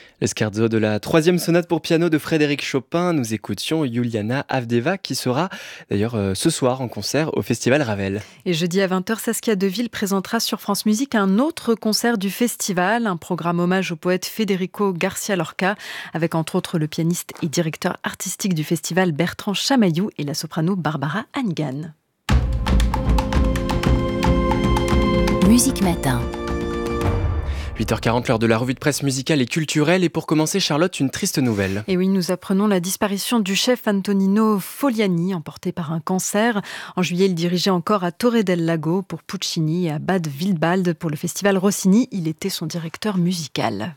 Le scherzo de la troisième sonate pour piano de Frédéric Chopin, nous écoutions Juliana Avdeva qui sera d'ailleurs ce soir en concert au Festival Ravel. Et jeudi à 20h, Saskia Deville présentera sur France Musique un autre concert du festival, un programme hommage au poète Federico Garcia Lorca, avec entre autres le pianiste et directeur artistique du festival Bertrand Chamaillou et la soprano Barbara Hannigan. Musique Matin. 8h40, l'heure de la revue de presse musicale et culturelle. Et pour commencer, Charlotte, une triste nouvelle. Et oui, nous apprenons la disparition du chef Antonino Foliani, emporté par un cancer. En juillet, il dirigeait encore à Torre del Lago pour Puccini et à Bad Wildbad pour le festival Rossini. Il était son directeur musical.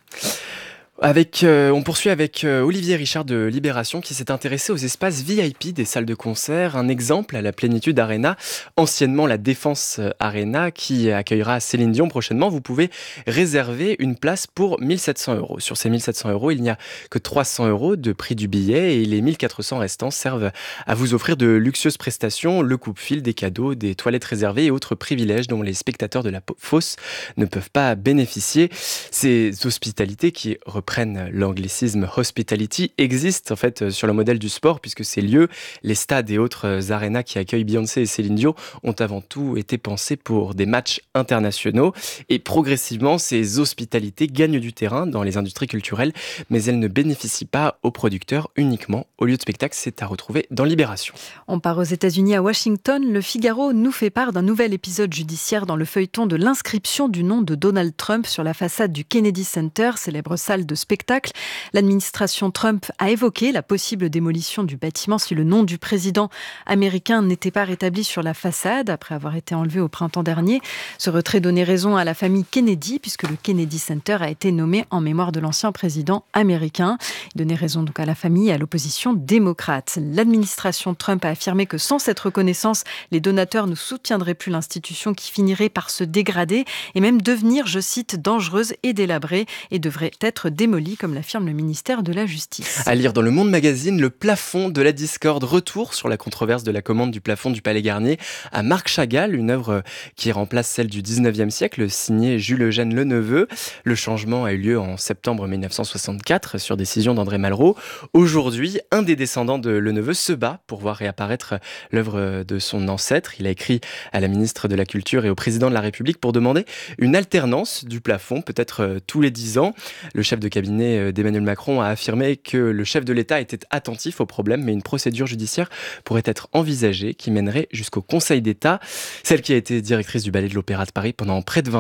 On poursuit avec Olivier Richard de Libération qui s'est intéressé aux espaces VIP des salles de concert. Un exemple à la Plénitude Arena, anciennement la Défense Arena, qui accueillera Céline Dion prochainement. Vous pouvez réserver une place pour 1 700 €. Sur ces 1 700 €, il n'y a que 300 € de prix du billet et les 1 400 restants servent à vous offrir de luxueuses prestations, le coupe-fil, des cadeaux, des toilettes réservées et autres privilèges dont les spectateurs de la fosse ne peuvent pas bénéficier. Ces hospitalités qui reprennent l'anglicisme hospitality existent en fait sur le modèle du sport, puisque ces lieux, les stades et autres arénas qui accueillent Beyoncé et Céline Dion ont avant tout été pensés pour des matchs internationaux, et progressivement ces hospitalités gagnent du terrain dans les industries culturelles, mais elles ne bénéficient pas aux producteurs uniquement. Au lieu de spectacle, c'est à retrouver dans Libération. On part aux États-Unis, à Washington. Le Figaro nous fait part d'un nouvel épisode judiciaire dans le feuilleton de l'inscription du nom de Donald Trump sur la façade du Kennedy Center, célèbre salle de spectacle. L'administration Trump a évoqué la possible démolition du bâtiment si le nom du président américain n'était pas rétabli sur la façade après avoir été enlevé au printemps dernier. Ce retrait donnait raison à la famille Kennedy puisque le Kennedy Center a été nommé en mémoire de l'ancien président américain. Il donnait raison donc à la famille et à l'opposition démocrate. L'administration Trump a affirmé que sans cette reconnaissance, les donateurs ne soutiendraient plus l'institution qui finirait par se dégrader et même devenir, je cite, dangereuse et délabrée et devrait être démolie, comme l'affirme le ministère de la Justice. À lire dans Le Monde Magazine, le plafond de la discorde, retour sur la controverse de la commande du plafond du Palais Garnier à Marc Chagall, une œuvre qui remplace celle du 19e siècle, signée Jules-Eugène Leneveu. Le changement a eu lieu en septembre 1964 sur décision d'André Malraux. Aujourd'hui, un des descendants de Leneveu se bat pour voir réapparaître l'œuvre de son ancêtre. Il a écrit à la ministre de la Culture et au président de la République pour demander une alternance du plafond, peut-être tous les 10 ans. Le chef de cabinet d'Emmanuel Macron a affirmé que le chef de l'État était attentif au problème, mais une procédure judiciaire pourrait être envisagée qui mènerait jusqu'au Conseil d'État. Celle qui a été directrice du Ballet de l'Opéra de Paris pendant près de 20